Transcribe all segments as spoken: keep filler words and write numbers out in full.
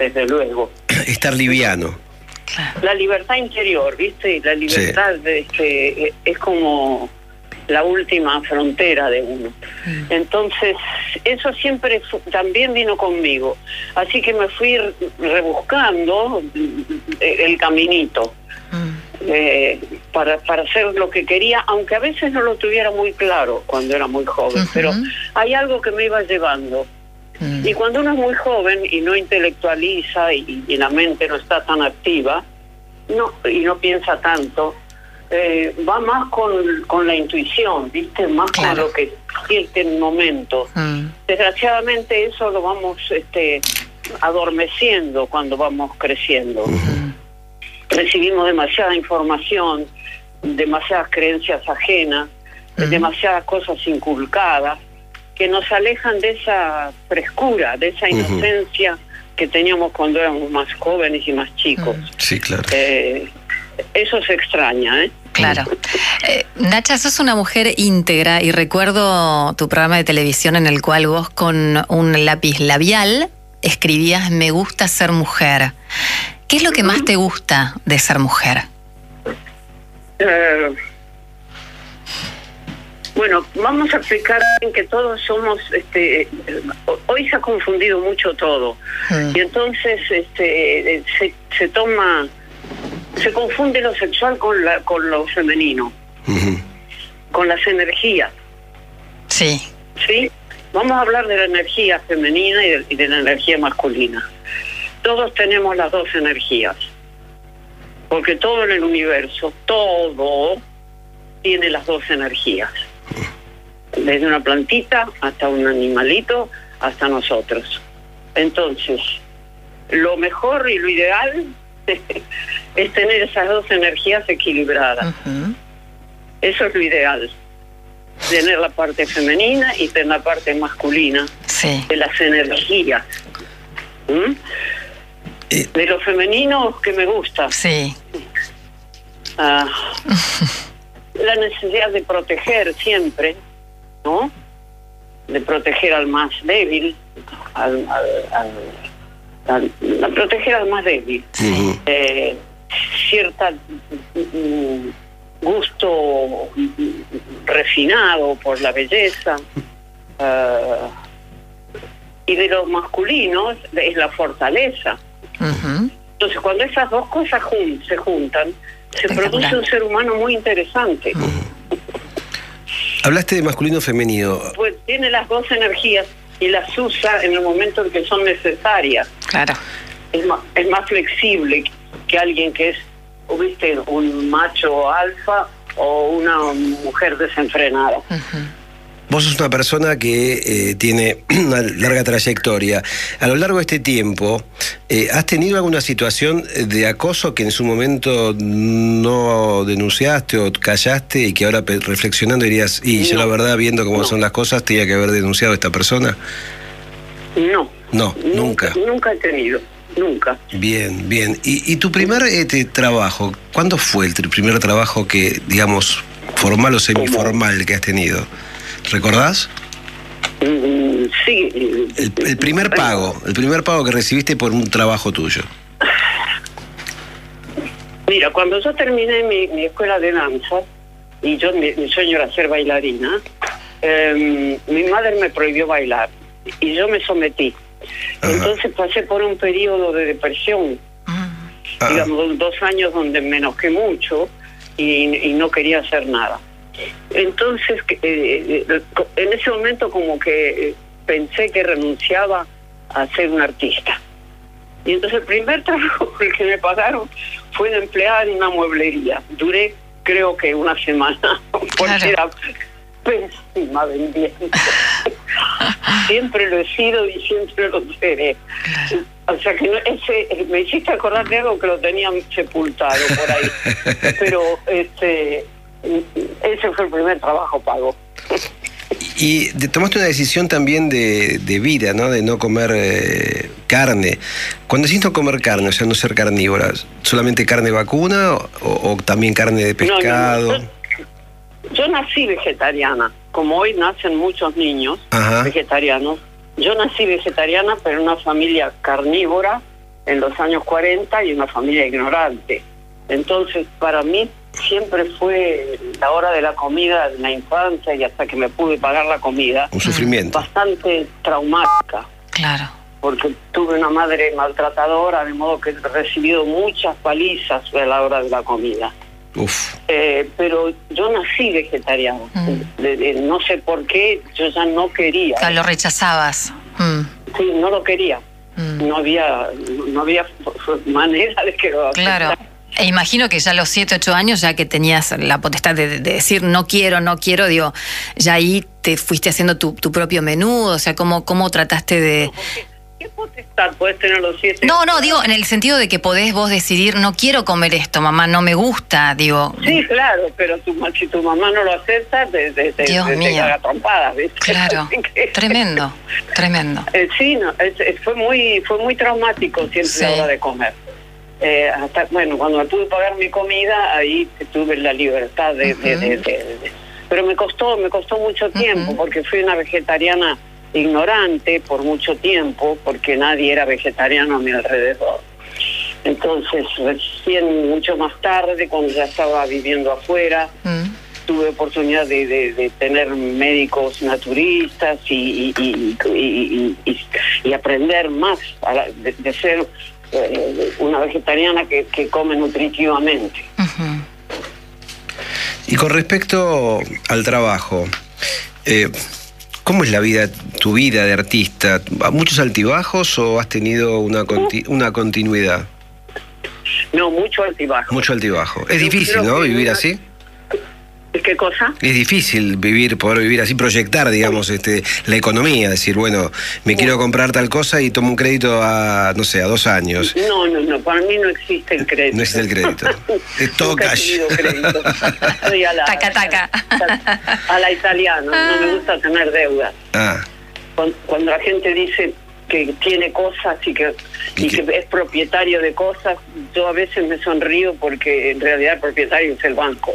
desde luego. Estar liviano. La libertad interior, ¿viste? La libertad sí. de este, es como la última frontera de uno. Mm. Entonces, eso siempre también vino conmigo. Así que me fui rebuscando el caminito mm. eh, para, para hacer lo que quería, aunque a veces no lo tuviera muy claro cuando era muy joven, uh-huh. pero hay algo que me iba llevando. Mm. Y cuando uno es muy joven y no intelectualiza y, y la mente no está tan activa no y no piensa tanto, eh, va más con, con la intuición, ¿viste? Más claro. con lo que siente en el momento. Mm. Desgraciadamente eso lo vamos este, adormeciendo cuando vamos creciendo. Mm. Recibimos demasiada información, demasiadas creencias ajenas, mm. demasiadas cosas inculcadas, que nos alejan de esa frescura, de esa inocencia uh-huh. que teníamos cuando éramos más jóvenes y más chicos. Sí, claro. Eh, eso se extraña, ¿eh? Claro. Eh, Nacha, sos una mujer íntegra y recuerdo tu programa de televisión en el cual vos con un lápiz labial escribías "me gusta ser mujer". ¿Qué es lo que más te gusta de ser mujer? Eh... Bueno, vamos a explicar que todos somos, este, hoy se ha confundido mucho todo, mm. y entonces este, se, se toma, se confunde lo sexual con, la, con lo femenino, mm-hmm. con las energías. Sí. ¿Sí? Vamos a hablar de la energía femenina y de, y de la energía masculina. Todos tenemos las dos energías, porque todo en el universo, todo tiene las dos energías. Desde una plantita hasta un animalito, hasta nosotros. Entonces, lo mejor y lo ideal es tener esas dos energías equilibradas. Uh-huh. Eso es lo ideal. Tener la parte femenina y tener la parte masculina sí. de las energías. ¿Mm? Eh. De lo femenino que me gusta. Sí. Ah, la necesidad de proteger siempre, ¿no? De proteger al más débil, al, al, al, al, a proteger al más débil. Uh-huh. Eh, cierta um, gusto refinado por la belleza. Uh, y de lo masculino es la fortaleza. Uh-huh. Entonces, cuando esas dos cosas jun- se juntan, se produce un ser humano muy interesante. Uh-huh. Hablaste de masculino femenino. Pues tiene las dos energías y las usa en el momento en que son necesarias. Claro. Es más, es más flexible que alguien que es, viste, un macho alfa o una mujer desenfrenada. Uh-huh. Vos sos una persona que eh, tiene una larga trayectoria. A lo largo de este tiempo, eh, ¿has tenido alguna situación de acoso que en su momento no denunciaste o callaste y que ahora reflexionando dirías, y no, yo la verdad, viendo cómo no. son las cosas, tenía que haber denunciado a esta persona? No. No, nunca. Nunca, nunca he tenido, nunca. Bien, bien. ¿Y, y tu primer este, trabajo, cuándo fue el primer trabajo que, digamos, formal o semiformal ¿Cómo? que has tenido? ¿Recordás? Mm, sí. El, el primer pago, el primer pago que recibiste por un trabajo tuyo. Mira, cuando yo terminé mi, mi escuela de danza, y yo mi, mi sueño era ser bailarina, eh, mi madre me prohibió bailar, y yo me sometí. Ajá. Entonces pasé por un periodo de depresión, Ajá. digamos, dos años donde me enojé mucho, y, y no quería hacer nada. Entonces, eh, en ese momento como que pensé que renunciaba a ser un artista. Y entonces el primer trabajo por el que me pagaron fue de empleada en una mueblería. Duré, creo que una semana, porque claro. era pésima vendiendo. Siempre lo he sido y siempre lo seré. Claro. O sea que no, ese, me hiciste acordar de algo que lo tenían sepultado por ahí. Pero este... ese fue el primer trabajo pago. Y tomaste una decisión también de, de vida, ¿no? De no comer eh, carne. Cuando decís no comer carne, o sea, no ser carnívora, ¿solamente carne vacuna o, o también carne de pescado? No, no, no. Yo, yo nací vegetariana, como hoy nacen muchos niños Ajá. vegetarianos. Yo nací vegetariana, pero en una familia carnívora en los años cuarenta y una familia ignorante. Entonces, para mí siempre fue la hora de la comida en la infancia y hasta que me pude pagar la comida. Un sufrimiento. Bastante traumática. Claro. Porque tuve una madre maltratadora, de modo que he recibido muchas palizas a la hora de la comida. Uf. Eh, pero yo nací vegetariana. Mm. De, de, no sé por qué, yo ya no quería. Claro, lo rechazabas. Mm. Sí, no lo quería. Mm. No había no había manera de que lo aceptara. Claro. E imagino que ya a los siete, ocho años, ya que tenías la potestad de, de decir no quiero, no quiero, digo, ya ahí te fuiste haciendo tu, tu propio menú, o sea, ¿cómo, cómo trataste de...? ¿Qué potestad podés tener a los siete? No, no, digo, en el sentido de que podés vos decidir, no quiero comer esto, mamá, no me gusta, digo... Sí, claro, pero tu, si tu mamá no lo acepta, te, te, te, Dios te, mío. te caga trompadas, ¿viste? Claro, que... tremendo, tremendo. Eh, sí, no, es, es, fue muy fue muy traumático siempre sí. La hora de comer. Eh, hasta bueno, cuando me pude pagar mi comida, ahí tuve la libertad de, uh-huh. de, de, de, de pero me costó me costó mucho tiempo, uh-huh. porque fui una vegetariana ignorante por mucho tiempo, porque nadie era vegetariano a mi alrededor. Entonces, recién mucho más tarde, cuando ya estaba viviendo afuera, uh-huh. tuve oportunidad de, de, de tener médicos naturistas y, y, y, y, y, y, y aprender más a la, de, de ser eh, una vegetariana que, que come nutritivamente. Uh-huh. Y con respecto al trabajo, eh, ¿cómo es la vida, tu vida de artista? ¿Muchos altibajos o has tenido una, conti- una continuidad? No, mucho altibajo. Mucho altibajo. Es difícil, ¿no? Vivir una... así. ¿Qué cosa? Es difícil vivir, poder vivir así, proyectar, digamos, este, la economía, decir, bueno, me quiero comprar tal cosa y tomo un crédito a, no sé, a dos años. No, no, no, para mí no existe el crédito. No existe el crédito. Es todo Nunca cash. He tenido crédito. Soy a la, taca, taca. A la italiana, no me gusta tener deuda. Ah. Cuando, cuando la gente dice que tiene cosas y que y, ¿Y que es propietario de cosas, yo a veces me sonrío porque en realidad el propietario es el banco.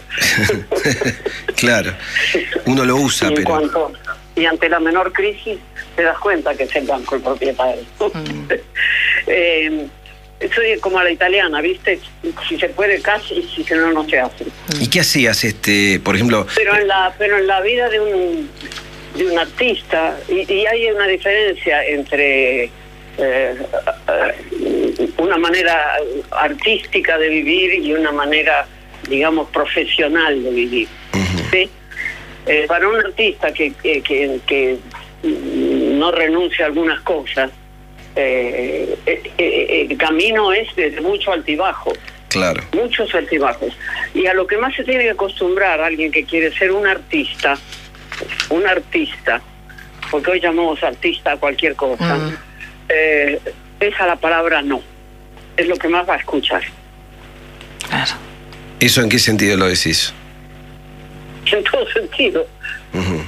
Claro, uno lo usa, y en pero... Cuanto, y ante la menor crisis te das cuenta que es el banco el propietario. Mm. eh, soy como a la italiana, ¿viste? Si se puede casi y si no, no se hace. ¿Y qué hacías, este, por ejemplo? Pero en la, pero en la vida de un... de un artista, y, y hay una diferencia entre eh, una manera artística de vivir y una manera, digamos, profesional de vivir. Uh-huh. ¿Sí? Eh, para un artista que, que, que, que no renuncia a algunas cosas, eh, eh, eh, el camino es de mucho altibajo. Claro. Muchos altibajos. Y a lo que más se tiene que acostumbrar alguien que quiere ser un artista, un artista, porque hoy llamamos artista a cualquier cosa, mm. eh, es a la palabra no. Es lo que más va a escuchar. Claro. ¿Eso en qué sentido lo decís? En todo sentido. Uh-huh.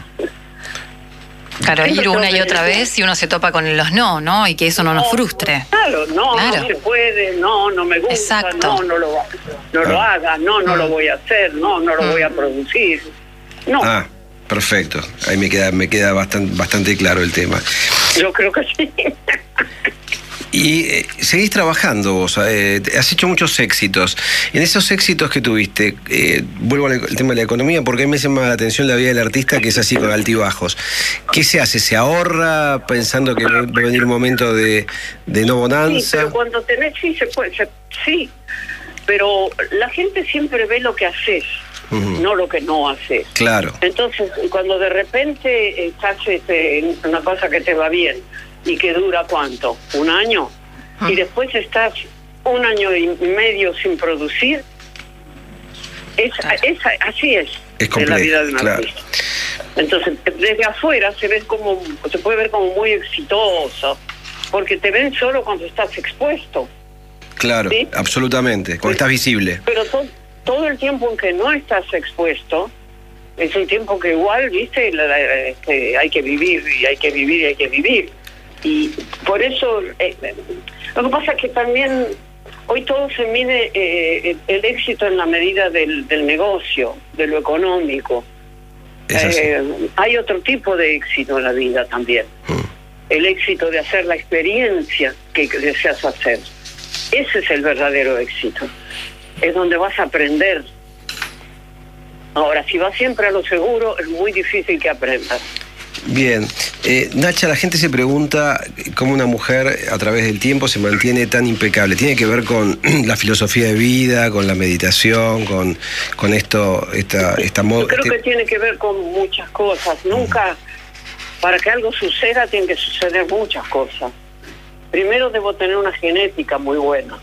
Claro, ir una y otra vez y uno se topa con los no, ¿no? Y que eso no, no nos frustre. Claro, no, claro. No se puede, no, no me gusta, exacto. no, no lo, no ah. lo haga, no, no mm. lo voy a hacer, no, no lo mm. voy a producir. No. Ah. Perfecto, ahí me queda me queda bastante bastante claro el tema. Yo creo que sí. Y eh, seguís trabajando vos, eh, has hecho muchos éxitos. En esos éxitos que tuviste, eh, vuelvo al tema de la economía, porque a mí me llama la atención la vida del artista, que es así con altibajos. ¿Qué se hace? ¿Se ahorra pensando que va a venir un momento de, de no bonanza? Sí, pero cuando tenés, sí, se puede, se, sí, pero la gente siempre ve lo que haces. Uh-huh. No lo que no haces. Claro. Entonces, cuando de repente estás este, en una cosa que te va bien y que dura ¿cuánto? ¿Un año? Uh-huh. Y después estás un año y medio sin producir, es, claro. es, así es, es complejo, la vida de un claro. artista. Entonces, desde afuera se ve como, se puede ver como muy exitoso, porque te ven solo cuando estás expuesto. Claro, ¿sí? Absolutamente, cuando sí. estás visible. Pero todo todo el tiempo en que no estás expuesto es un tiempo que igual, viste, la, la, este, hay que vivir y hay que vivir y hay que vivir. Y por eso eh, lo que pasa es que también hoy todo se mide eh, el, el éxito en la medida del, del negocio, de lo económico. Eh, hay otro tipo de éxito en la vida también. Mm. El éxito de hacer la experiencia que deseas hacer. Ese es el verdadero éxito. Es donde vas a aprender. Ahora, si vas siempre a lo seguro, es muy difícil que aprendas. Bien. Eh, Nacha, la gente se pregunta cómo una mujer a través del tiempo se mantiene tan impecable. ¿Tiene que ver con la filosofía de vida, con la meditación, con, con esto, esta, esta moda? Yo creo este... que tiene que ver con muchas cosas. Nunca, para que algo suceda, tienen que suceder muchas cosas. Primero, debo tener una genética muy buena.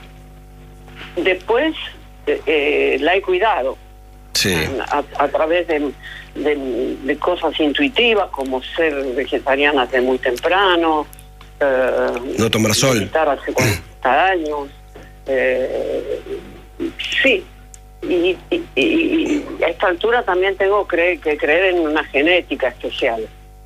Después, eh, la he cuidado. Sí. A, a través de, de, de cosas intuitivas, como ser vegetariana desde muy temprano, eh, no tomar sol, meditar hace cuarenta años, eh, sí, y, y, y a esta altura también tengo que, que creer en una genética especial.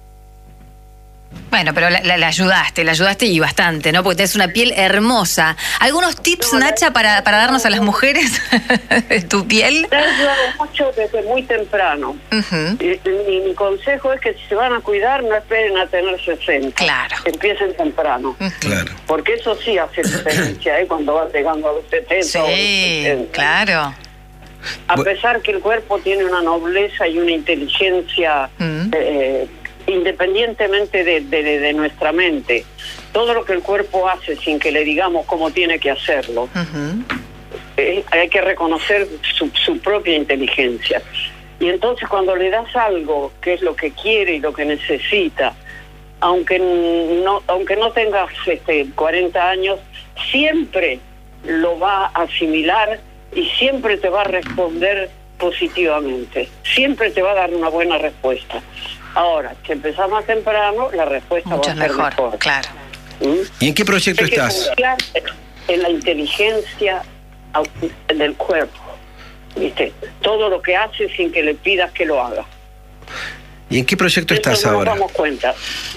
Bueno, pero la, la, la ayudaste, la ayudaste y bastante, ¿no? Porque tenés una piel hermosa. ¿Algunos tips, no, Nacha, para, para darnos a las mujeres de tu piel? Te he ayudado mucho desde muy temprano. Uh-huh. y, mi, mi consejo es que si se van a cuidar, no esperen a tener sesenta. Claro. Empiecen temprano. Uh-huh. Claro. Porque eso sí hace diferencia, ¿eh? Cuando vas llegando a los setenta. Sí, o los setenta. Claro. A pesar que el cuerpo tiene una nobleza y una inteligencia... Uh-huh. eh, independientemente de, de, de nuestra mente, todo lo que el cuerpo hace sin que le digamos cómo tiene que hacerlo, uh-huh. eh, hay que reconocer su, su propia inteligencia. Y entonces cuando le das algo que es lo que quiere y lo que necesita, aunque no, aunque no tengas este, cuarenta años, siempre lo va a asimilar y siempre te va a responder positivamente, siempre te va a dar una buena respuesta. Ahora, si empezás más temprano, la respuesta Mucho va a ser mejor, mejor. Claro. ¿Mm? ¿Y en qué proyecto Hay que estás? confiar en la inteligencia del cuerpo, ¿viste? Todo lo que hace sin que le pidas que lo haga. ¿Y en qué proyecto Eso estás no ahora? Nos damos cuenta.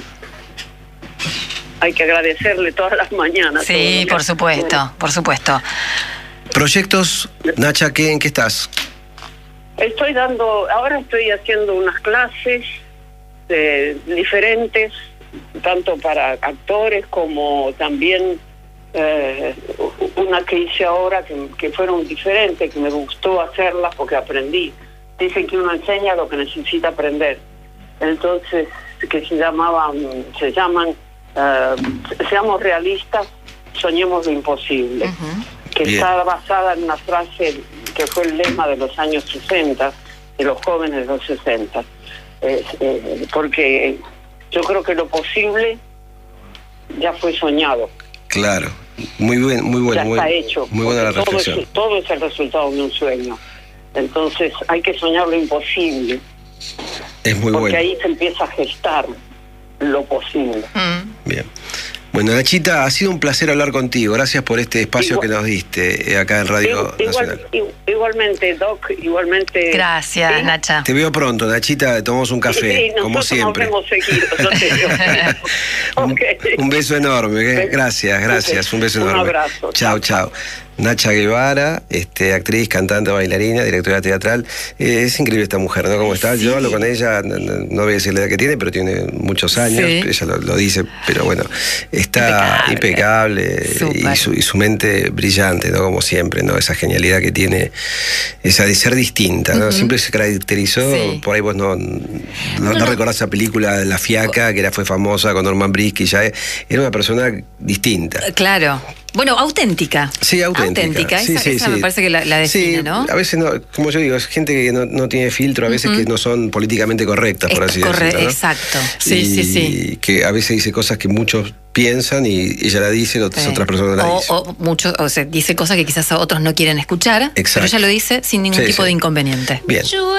Hay que agradecerle todas las mañanas. Sí, por supuesto, bueno. por supuesto. ¿Proyectos, Nacha, qué, en qué estás? Estoy dando, ahora estoy haciendo unas clases eh, diferentes, tanto para actores como también eh, una que hice ahora que, que fueron diferentes, que me gustó hacerlas porque aprendí. Dicen que uno enseña lo que necesita aprender. Entonces, que se llamaban, se llaman, uh, seamos realistas, soñemos lo imposible. Uh-huh. Que Bien. Está basada en una frase que fue el lema de los años sesenta, de los jóvenes de los sesenta. Eh, eh, porque yo creo que lo posible ya fue soñado. Claro, muy buen, muy bueno. Ya muy, está hecho. Muy buena la reflexión. Todo es, todo es el resultado de un sueño. Entonces hay que soñar lo imposible. Es muy porque bueno. ahí se empieza a gestar lo posible. Mm. Bien. Bueno, Nachita, ha sido un placer hablar contigo. Gracias por este espacio igual, que nos diste eh, acá en Radio igual, Nacional. Igual, igualmente, Doc, igualmente. Gracias, ¿sí? Nacha. Te veo pronto, Nachita, tomamos un café, sí, como siempre. Nos vemos seguido, no sé yo. Okay. un, un beso enorme, ¿eh? Gracias, gracias, un beso enorme. Un abrazo. Chao, chao. Nacha Guevara, este, actriz, cantante, bailarina, directora teatral. Eh, es increíble esta mujer, ¿no? Como está, sí. Yo hablo con ella, no, no voy a decir la edad que tiene, pero tiene muchos años, sí. Ella lo, lo dice, pero bueno, está impecable, impecable y, su, y su mente brillante, ¿no? Como siempre, ¿no? Esa genialidad que tiene, esa de ser distinta, ¿no? Uh-huh. Siempre se caracterizó, sí. Por ahí vos no, no, no, no recordás esa película La Fiaca, que era, fue famosa con Norman Brisky, ya era una persona distinta. Claro. Bueno, auténtica. Sí, auténtica. Auténtica, sí, esa, sí, esa sí. me parece que la, la define, sí, ¿no? A veces, no, como yo digo, es gente que no, no tiene filtro, a veces uh-huh. que no son políticamente correctas, por es así corre- decirlo, ¿no? Exacto, sí, y sí, sí. Que a veces dice cosas que muchos piensan y ella la dice, otras, sí. otras personas la o, dicen. O, muchos, o sea, dice cosas que quizás otros no quieren escuchar, Exacto. pero ella lo dice sin ningún sí, tipo sí. de inconveniente. Bien.